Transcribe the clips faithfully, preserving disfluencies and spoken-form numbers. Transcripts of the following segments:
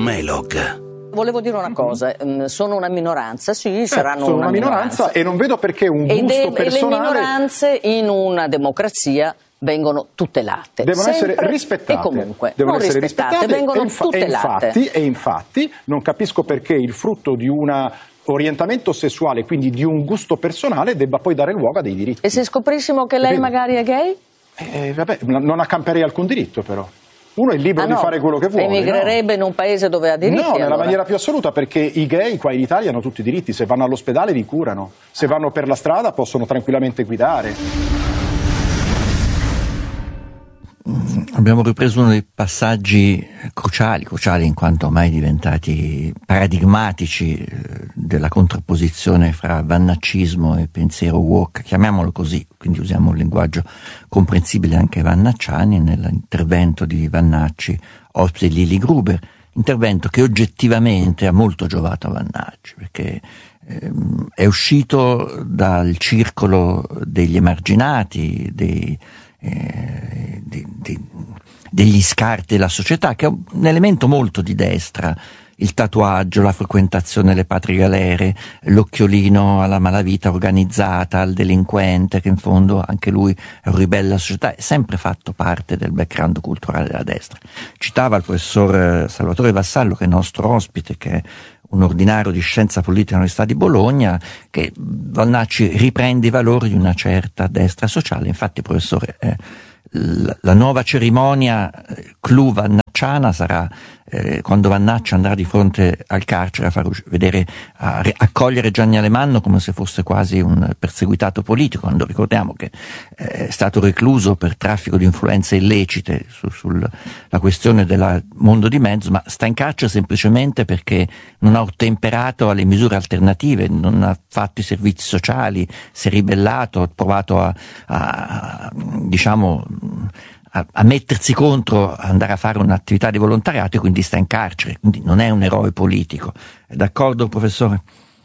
Melog. Volevo dire una cosa, sono una minoranza, sì, saranno eh, sono una, una minoranza, minoranza e non vedo perché un gusto Ed è, personale... E le minoranze in una democrazia vengono tutelate. Devono sempre essere rispettate. E comunque, devono non essere rispettate, rispettate vengono e infa- tutelate. E infatti, e infatti non capisco perché il frutto di un orientamento sessuale, quindi di un gusto personale, debba poi dare luogo a dei diritti. E se scoprissimo che lei Capito? magari è gay? Eh, vabbè, non accamperei alcun diritto però. Uno è libero ah, no. di fare quello che vuole. Emigrerebbe no? in un paese dove ha diritti? No, nella allora. maniera più assoluta, perché i gay qua in Italia hanno tutti i diritti. Se vanno all'ospedale li curano, se vanno per la strada possono tranquillamente guidare. Abbiamo ripreso uno dei passaggi cruciali, cruciali in quanto ormai diventati paradigmatici della contrapposizione fra vannaccismo e pensiero woke, chiamiamolo così, quindi usiamo un linguaggio comprensibile anche ai vannacciani, nell'intervento di Vannacci, ospite di Lili Gruber, intervento che oggettivamente ha molto giovato a Vannacci, perché ehm, è uscito dal circolo degli emarginati, dei Eh, di, di, degli scarti della società, che è un elemento molto di destra, il tatuaggio, la frequentazione delle patrie galere, l'occhiolino alla malavita organizzata, al delinquente, che in fondo anche lui è un ribelle alla società, è sempre fatto parte del background culturale della destra. Citava il professor Salvatore Vassallo, che è nostro ospite, che è un ordinario di scienza politica all'Università di Bologna, che Vannacci riprende i valori di una certa destra sociale. Infatti, professore, eh, la, la nuova cerimonia eh, clou vannacciana sarà eh, quando Vannacci andrà di fronte al carcere a far vedere, a accogliere Gianni Alemanno come se fosse quasi un perseguitato politico, quando ricordiamo che eh, è stato recluso per traffico di influenze illecite su, sulla questione del mondo di mezzo, ma sta in carcere semplicemente perché non ha ottemperato alle misure alternative, non ha fatto i servizi sociali, si è ribellato, ha provato a, a diciamo A, a mettersi contro, andare a fare un'attività di volontariato, e quindi sta in carcere, quindi non è un eroe politico. È d'accordo, professore?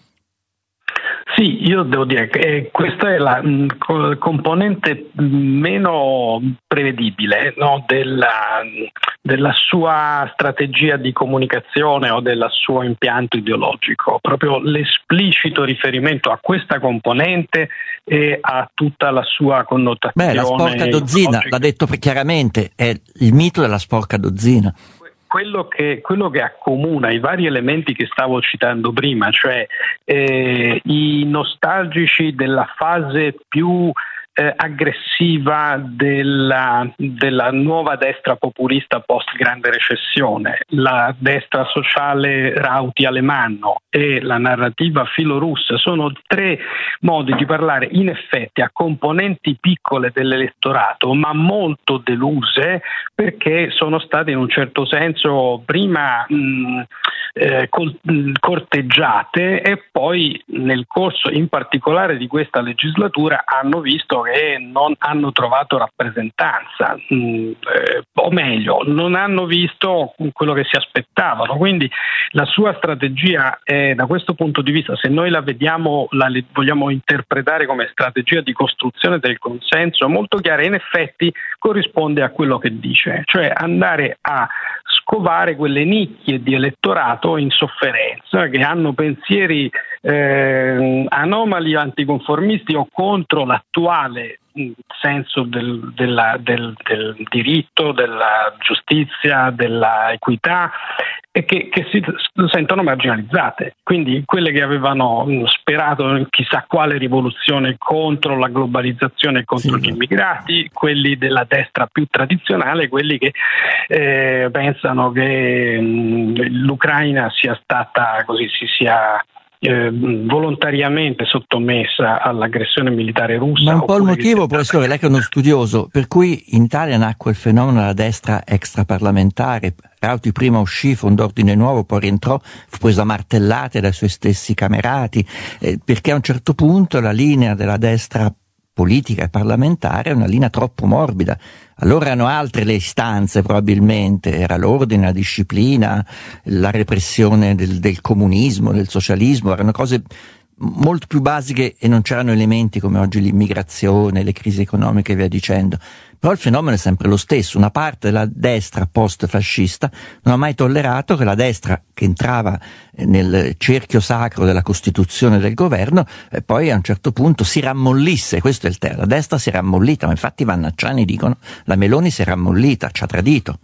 Sì, io devo dire che questa è la mh, componente meno prevedibile, no, della, della sua strategia di comunicazione o del suo impianto ideologico, proprio l'esplicito riferimento a questa componente e a tutta la sua connotazione. Beh, la sporca dozzina, l'ha detto chiaramente, è il mito della sporca dozzina. Quello che, quello che accomuna i vari elementi che stavo citando prima, cioè eh, i nostalgici della fase più eh, aggressiva della, della nuova destra populista post grande recessione, la destra sociale Rauti Alemanno e la narrativa filorussa, sono tre modi di parlare in effetti a componenti piccole dell'elettorato, ma molto deluse, perché sono state in un certo senso prima mh, eh, col, mh, corteggiate e poi nel corso in particolare di questa legislatura hanno visto che non hanno trovato rappresentanza, mh, eh, o meglio, non hanno visto quello che si aspettavano. Quindi la sua strategia è, da questo punto di vista, se noi la vediamo, la vogliamo interpretare come strategia di costruzione del consenso, molto chiara, in effetti corrisponde a quello che dice, cioè andare a scovare quelle nicchie di elettorato in sofferenza che hanno pensieri eh, anomali, anticonformisti o contro l'attuale senso del, della, del, del diritto, della giustizia, della equità, e che, che si sentono marginalizzate. Quindi quelle che avevano sperato in chissà quale rivoluzione contro la globalizzazione e contro sì. gli immigrati, quelli della destra più tradizionale, quelli che eh, pensano che mh, l'Ucraina sia stata così, si sia Eh, volontariamente sottomessa all'aggressione militare russa. Ma un po' il motivo, professore, lei che è uno studioso, per cui in Italia nacque il fenomeno della destra extraparlamentare. Rauti prima uscì, fondò Ordine Nuovo, poi rientrò, fu preso a martellate dai suoi stessi camerati, eh, perché a un certo punto la linea della destra politica e parlamentare è una linea troppo morbida. Allora erano altre le istanze, probabilmente, era l'ordine, la disciplina, la repressione del, del comunismo, del socialismo, erano cose molto più basiche e non c'erano elementi come oggi l'immigrazione, le crisi economiche e via dicendo. Però il fenomeno è sempre lo stesso: una parte della destra post-fascista non ha mai tollerato che la destra, che entrava nel cerchio sacro della Costituzione del governo, e poi a un certo punto si rammollisse. Questo è il tema: la destra si è rammollita, ma infatti i vannacciani dicono la Meloni si è rammollita, ci ha tradito.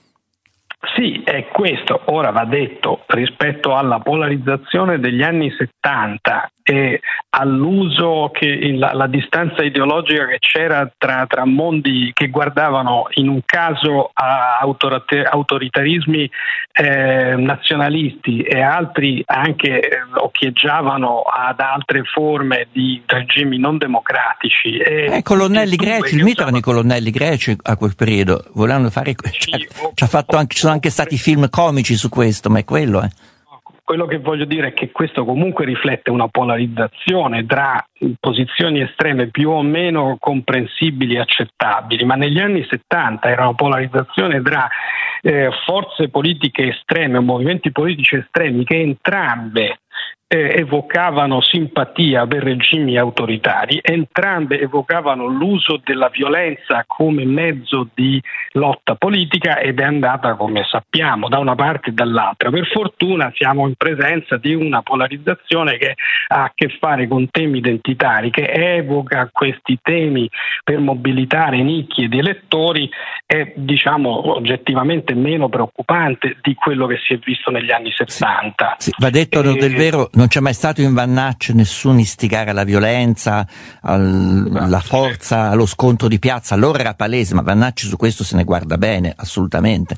Sì, è questo. Ora va detto, rispetto alla polarizzazione degli anni settanta e all'uso che la, la distanza ideologica che c'era tra, tra mondi che guardavano in un caso a autorate, autoritarismi eh, nazionalisti e altri anche eh, occhieggiavano ad altre forme di regimi non democratici. E eh, colonnelli greci, il mito erano i colonnelli greci a quel periodo, volevano fare, cioè, ci ha fatto anche, ci sono anche stati film comici su questo, ma è quello, eh. Quello che voglio dire è che questo comunque riflette una polarizzazione tra posizioni estreme più o meno comprensibili e accettabili, ma negli anni settanta era una polarizzazione tra eh, forze politiche estreme, movimenti politici estremi che entrambe eh, evocavano simpatia per regimi autoritari, entrambe evocavano l'uso della violenza come mezzo di lotta politica, ed è andata come sappiamo da una parte e dall'altra. Per fortuna siamo in presenza di una polarizzazione che ha a che fare con temi identitari, che evoca questi temi per mobilitare nicchie di elettori, è diciamo oggettivamente meno preoccupante di quello che si è visto negli anni settanta. Sì, sì, va detto e... del vero, non c'è mai stato in Vannacci nessun istigare alla violenza, al, alla forza, allo scontro di piazza. Allora era palese, ma Vannacci su questo se ne guarda bene, assolutamente.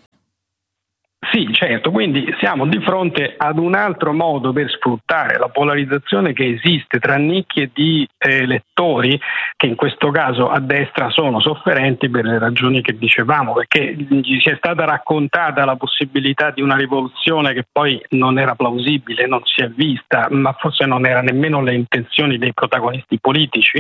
Sì, certo, quindi siamo di fronte ad un altro modo per sfruttare la polarizzazione che esiste tra nicchie di eh, elettori, che in questo caso a destra sono sofferenti per le ragioni che dicevamo, perché gli si è stata raccontata la possibilità di una rivoluzione che poi non era plausibile, non si è vista, ma forse non era nemmeno le intenzioni dei protagonisti politici,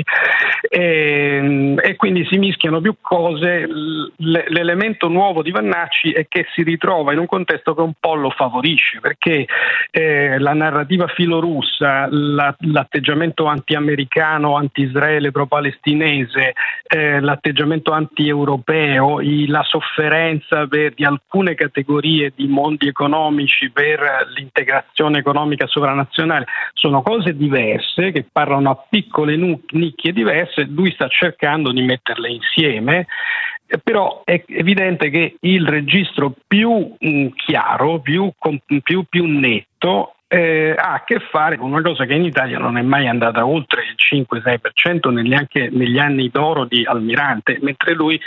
e, e quindi si mischiano più cose. L- l'elemento nuovo di Vannacci è che si ritrova in un contesto che un po' lo favorisce, perché eh, la narrativa filorussa, la, l'atteggiamento anti-americano, anti-Israele, pro-palestinese, eh, l'atteggiamento anti-europeo, i, la sofferenza per, di alcune categorie di mondi economici per l'integrazione economica sovranazionale, sono cose diverse che parlano a piccole nu- nicchie diverse. Lui sta cercando di metterle insieme. Però è evidente che il registro più mh, chiaro, più, più, più netto, eh, ha a che fare con una cosa che in Italia non è mai andata oltre il cinque sei per cento neanche negli anni d'oro di Almirante, mentre lui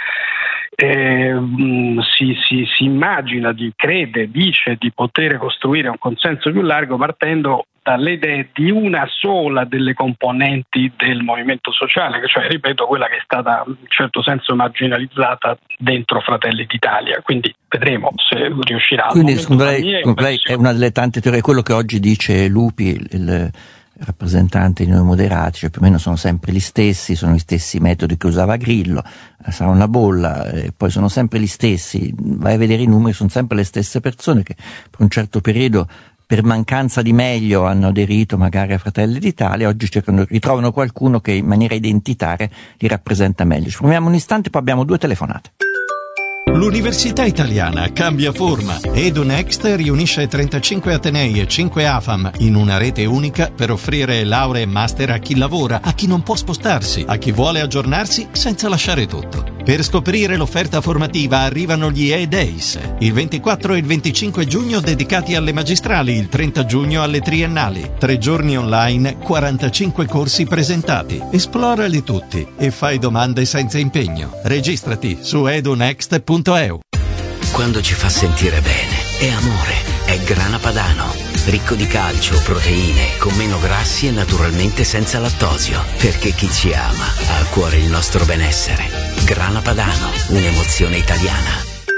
eh, mh, si, si, si immagina, di, crede, dice di poter costruire un consenso più largo partendo dalle idee di una sola delle componenti del movimento sociale, cioè, ripeto, quella che è stata in un certo senso marginalizzata dentro Fratelli d'Italia. Quindi vedremo se riuscirà. Quindi secondo lei, lei è una delle tante teorie, quello che oggi dice Lupi, il rappresentante di Noi Moderati, cioè più o meno sono sempre gli stessi, sono gli stessi metodi che usava Grillo, sarà una bolla, e poi sono sempre gli stessi, vai a vedere i numeri, sono sempre le stesse persone che per un certo periodo, per mancanza di meglio, hanno aderito magari a Fratelli d'Italia, oggi cercano, ritrovano qualcuno che in maniera identitaria li rappresenta meglio. Ci proviamo un istante, poi abbiamo due telefonate. L'Università Italiana cambia forma. EduNext riunisce trentacinque atenei e cinque A F A M in una rete unica per offrire lauree e master a chi lavora, a chi non può spostarsi, a chi vuole aggiornarsi senza lasciare tutto. Per scoprire l'offerta formativa arrivano gli E-Days, il ventiquattro e il venticinque giugno dedicati alle magistrali, il trenta giugno alle triennali. Tre giorni online, quarantacinque corsi presentati. Esplorali tutti e fai domande senza impegno. Registrati su edunext punto e u. Quando ci fa sentire bene, è amore, è Grana Padano. Ricco di calcio, proteine, con meno grassi e naturalmente senza lattosio. Perché chi ci ama ha a cuore il nostro benessere. Grana Padano, un'emozione italiana.